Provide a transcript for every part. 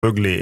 Selvfølgelig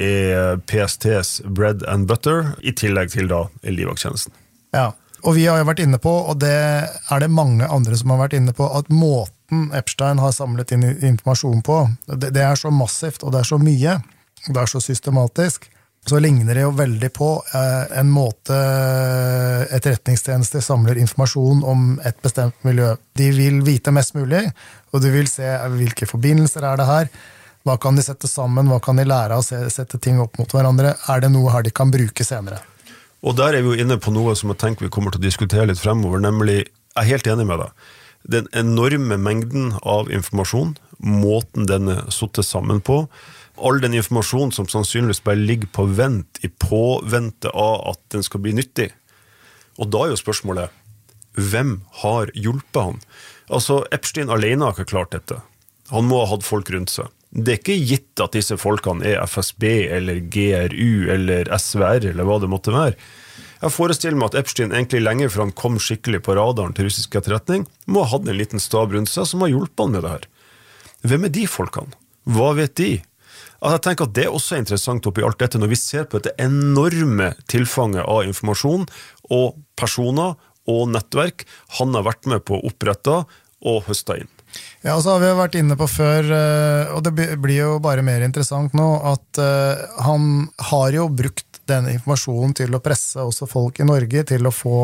PSTs bread and butter, I tillegg til da livvaktstjenesten. Ja, og vi har jo vært inne på, og det det mange andre som har vært inne på, at måten Epstein har samlet inn informasjon på, det så massivt, og det så mye, og det så systematisk, så ligner det jo veldig på en måte etterretningstjenester samler informasjon om et bestemt miljø. De vil vite mest mulig, og de vil se hvilke forbindelser det her, hva kan de sette sammen, hva kan de lære av å sette ting opp mot hverandre, det noe her de kan bruke senere? Og der vi jo inne på noe som jeg tenker vi kommer til å diskutere litt fremover, nemlig, jeg helt enig med deg, den enorme mengden av informasjon, måten den satt sammen på, all den informasjon som sannsynligvis bare ligger på vent, I påvente av at den skal bli nyttig. Og da jo spørsmålet, hvem har hjulpet han? Altså, Epstein alene har ikke klart dette. Han må ha hatt folk rundt seg. Det ikke gitt at disse folkene FSB, eller GRU, eller SVR, eller hva det måtte være. Jeg forestiller meg at Epstein egentlig lenge før han kom skikkelig på radaren til russisk etterretning, må ha hatt en liten stab rundt seg som har hjulpet han med det her. Hvem de folkene? Hva vet de? Altså, jeg tenker at det også interessant oppi alt dette, når vi ser på dette enorme tilfanget av informasjon, og personer, og nettverk, han har vært med på å opprette og høste inn. Ja, og så har vi vært inne på før, og det blir jo bare mer interessant nå, at han har jo brukt denne informasjonen til å presse også folk I Norge til å få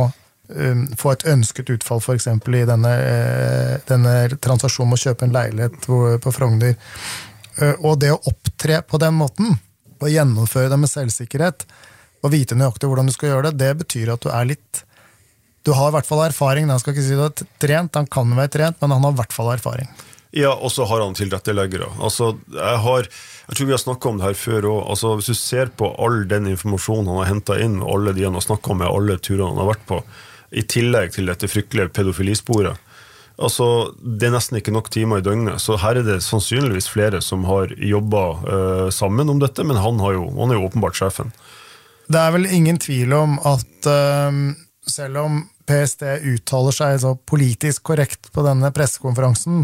et ønsket utfall, for eksempel I denne transaksjonen med å kjøpe en leilighet på Frogner. Og det å opptre på den måten, og gjennomføre det med selvsikkerhet, og vite nøyaktig hvordan du skal gjøre det, det betyr at du litt du har I hvert fall erfaring, han skal ikke si det trent, han kan være trent, men han har I hvert fall erfaring. Ja, og så har han tilretteleggere. Altså, jeg tror vi har snakket om det her før også. Altså, hvis du ser på all den informasjonen han har hentet inn, og alle de han har snakket om med, alle turene han har vært på, I tillegg til dette fryktelige pedofilisporet, altså, det nesten ikke nok timer I døgnet, så her det sannsynligvis flere som har jobbet sammen om dette, men han er jo åpenbart sjefen. Det vel ingen tvil om at selv om PST uttaler seg så politisk korrekt på denne pressekonferansen,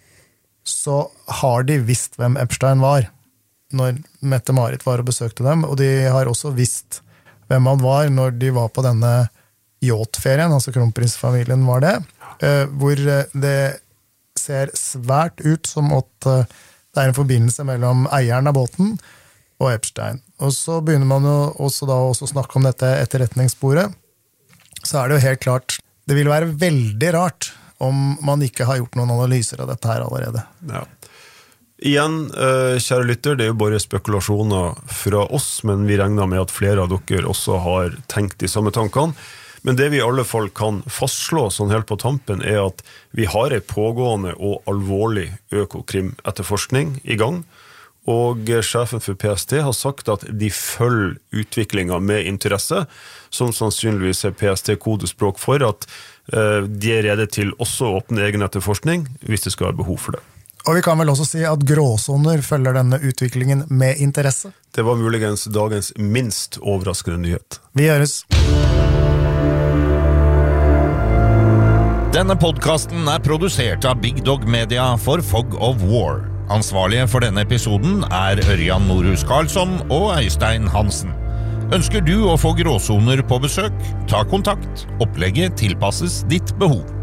så har de visst hvem Epstein var når Mette-Marit var og besøkte dem, og de har også visst hvem han var når de var på denne yachtferien, altså kronprinsfamilien var det, hvor det ser svært ut som at det en forbindelse mellom eieren av båten og Epstein. Og så begynner man jo også da å snakke om dette etterretningssporet, så det jo helt klart, det vil være veldig rart om man ikke har gjort noen analyser av dette her allerede. Ja. Igjen, kjære lytter, det jo bare spekulasjoner fra oss, men vi regner med at flere av dere også har tenkt de samme tankene. Men det vi I alle fall kan fastslå sånn helt på tampen at vi har en pågående og alvorlig økokrim-etterforskning I gang, og sjefen for PST har sagt at de følger utviklingen med interesse, som sannsynligvis PST-kodespråk for at de rede til også å åpne egen etterforskning hvis det skal være behov for det. Og vi kan vel også si at gråsoner følger denne utviklingen med interesse. Det var muligens dagens minst overraskende nyhet. Vi høres. Denne podcasten produsert av Big Dog Media for Fog of War. Ansvarlige for denne episoden Ørjan Norhus Karlsson og Øystein Hansen. Ønsker du å få gråsoner på besøk? Ta kontakt. Opplegget tilpasses ditt behov.